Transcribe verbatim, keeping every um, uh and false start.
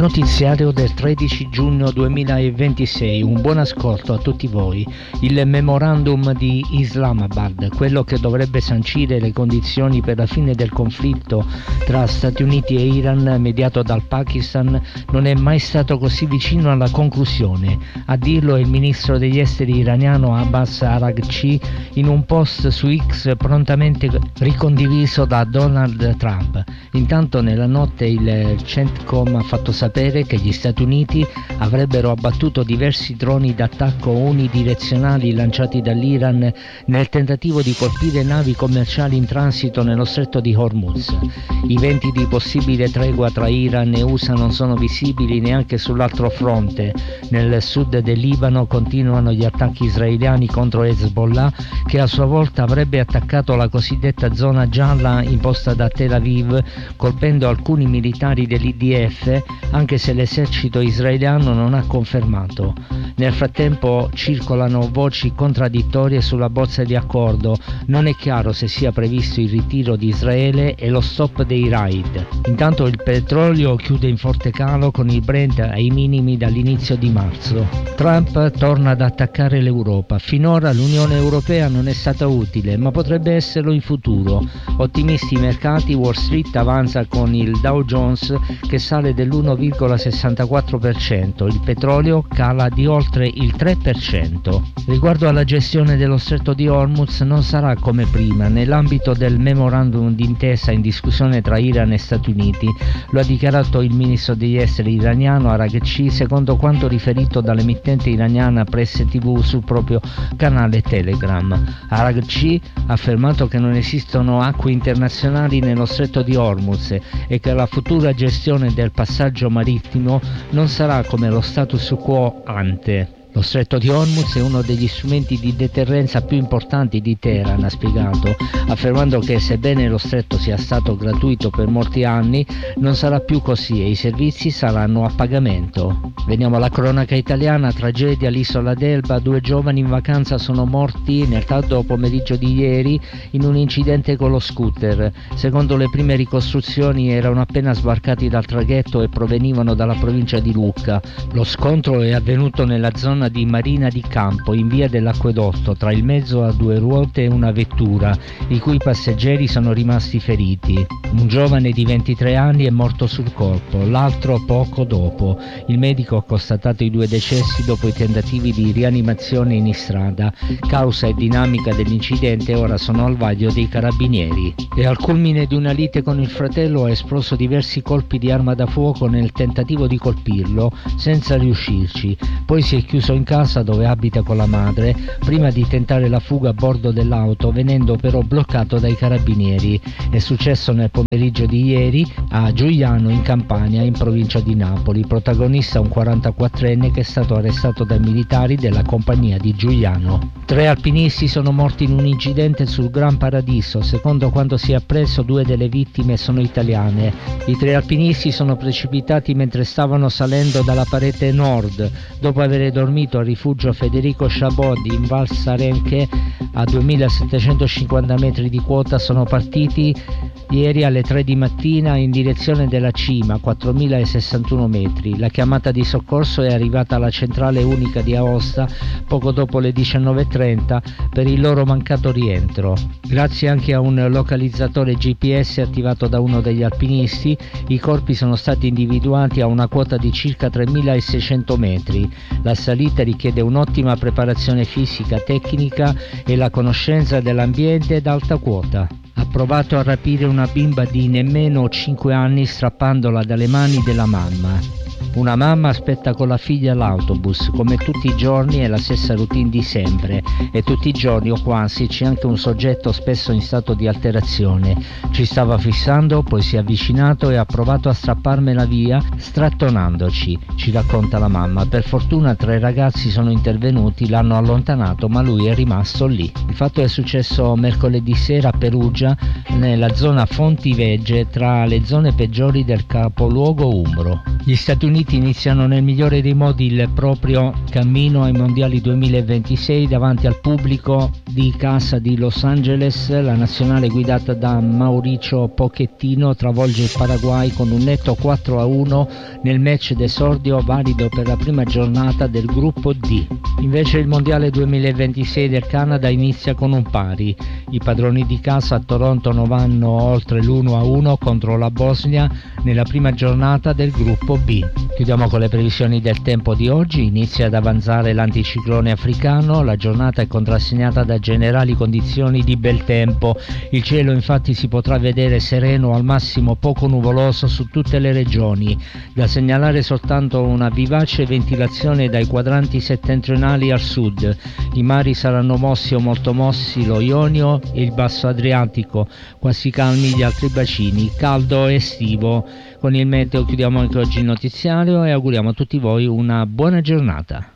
Notiziario del tredici giugno duemilaventisei, un buon ascolto a tutti voi. Il memorandum di Islamabad, quello che dovrebbe sancire le condizioni per la fine del conflitto tra Stati Uniti e Iran mediato dal Pakistan, non è mai stato così vicino alla conclusione. A dirlo è il ministro degli esteri iraniano Abbas Araghchi in un post su X prontamente ricondiviso da Donald Trump. Intanto nella notte il CENTCOM ha fatto sapere che gli Stati Uniti avrebbero abbattuto diversi droni d'attacco unidirezionali lanciati dall'Iran nel tentativo di colpire navi commerciali in transito nello stretto di Hormuz. I venti di possibile tregua tra Iran e U S A non sono visibili neanche sull'altro fronte. Nel sud del Libano continuano gli attacchi israeliani contro Hezbollah, che a sua volta avrebbe attaccato la cosiddetta zona gialla imposta da Tel Aviv, colpendo alcuni militari dell'I D F, anche se l'esercito israeliano non ha confermato. Nel frattempo circolano voci contraddittorie sulla bozza di accordo. Non è chiaro se sia previsto il ritiro di Israele e lo stop dei raid. Intanto il petrolio chiude in forte calo con il Brent ai minimi dall'inizio di marzo. Trump torna ad attaccare l'Europa. Finora l'Unione Europea non è stata utile, ma potrebbe esserlo in futuro. Ottimisti i mercati, Wall Street avanza con il Dow Jones che sale dell'uno virgola sessantaquattro per cento, il petrolio cala di oltre il tre per cento. Riguardo alla gestione dello stretto di Hormuz non sarà come prima. Nell'ambito del memorandum d'intesa in discussione tra Iran e Stati Uniti, lo ha dichiarato il ministro degli esteri iraniano Araghchi, secondo quanto riferito dall'emittente iraniana Press T V sul proprio canale Telegram. Araghchi ha affermato che non esistono acque internazionali nello stretto di Hormuz e che la futura gestione del passaggio marittimo non sarà come lo status quo ante. Lo stretto di Hormuz è uno degli strumenti di deterrenza più importanti di Teheran, ha spiegato, affermando che sebbene lo stretto sia stato gratuito per molti anni, non sarà più così e i servizi saranno a pagamento. Veniamo alla cronaca italiana, tragedia all'isola d'Elba, due giovani in vacanza sono morti nel tardo pomeriggio di ieri in un incidente con lo scooter. Secondo le prime ricostruzioni erano appena sbarcati dal traghetto e provenivano dalla provincia di Lucca. Lo scontro è avvenuto nella zona di Marina di Campo, in via dell'Acquedotto, tra il mezzo a due ruote e una vettura, i cui passeggeri sono rimasti feriti. Un giovane di ventitré anni è morto sul colpo, l'altro poco dopo. Il medico ha constatato i due decessi dopo i tentativi di rianimazione in strada. Causa e dinamica dell'incidente ora sono al vaglio dei carabinieri. E al culmine di una lite con il fratello ha esploso diversi colpi di arma da fuoco nel tentativo di colpirlo, senza riuscirci. Poi si è chiuso in casa dove abita con la madre, prima di tentare la fuga a bordo dell'auto, venendo però bloccato dai carabinieri. È successo nel pomeriggio di ieri a Giugliano in Campania, in provincia di Napoli. Protagonista un quarantaquattrenne che è stato arrestato dai militari della compagnia di Giugliano. Tre alpinisti sono morti in un incidente sul Gran Paradiso. Secondo quanto si è appreso, due delle vittime sono italiane. I tre alpinisti sono precipitati mentre stavano salendo dalla parete nord, dopo aver dormito al rifugio Federico Chabot in Val Sarenche a duemilasettecentocinquanta metri di quota. Sono partiti ieri alle tre di mattina in direzione della cima, quattromilasessantuno metri. La chiamata di soccorso è arrivata alla centrale unica di Aosta poco dopo le diciannove e trenta per il loro mancato rientro. Grazie anche a un localizzatore G P S attivato da uno degli alpinisti, i corpi sono stati individuati a una quota di circa tremilaseicento metri. La salita richiede un'ottima preparazione fisica, tecnica e la conoscenza dell'ambiente ad alta quota. Ha provato a rapire una bimba di nemmeno cinque anni strappandola dalle mani della mamma. Una mamma aspetta con la figlia l'autobus, come tutti i giorni è la stessa routine di sempre e tutti i giorni o quasi c'è anche un soggetto spesso in stato di alterazione. Ci stava fissando, poi si è avvicinato e ha provato a strapparmela via strattonandoci, ci racconta la mamma. Per fortuna tre ragazzi sono intervenuti, l'hanno allontanato ma lui è rimasto lì. Il fatto è successo mercoledì sera a Perugia, nella zona Fontivegge, tra le zone peggiori del capoluogo umbro. Gli Stati Uniti iniziano nel migliore dei modi il proprio cammino ai mondiali duemilaventisei davanti al pubblico di casa di Los Angeles. La nazionale guidata da Mauricio Pochettino travolge il Paraguay con un netto quattro a uno nel match d'esordio valido per la prima giornata del gruppo D. Invece il mondiale duemilaventisei del Canada inizia con un pari. I padroni di casa a Toronto non vanno oltre l'uno a uno contro la Bosnia nella prima giornata del gruppo B. Chiudiamo con le previsioni del tempo di oggi. Inizia ad avanzare l'anticiclone africano, la giornata è contrassegnata da generali condizioni di bel tempo. Il cielo infatti si potrà vedere sereno, al massimo poco nuvoloso su tutte le regioni. Da segnalare soltanto una vivace ventilazione dai quadranti settentrionali al sud. I mari saranno mossi o molto mossi lo Ionio e il basso Adriatico, quasi calmi gli altri bacini, caldo estivo. Con il meteo chiudiamo anche oggi il notiziario e auguriamo a tutti voi una buona giornata.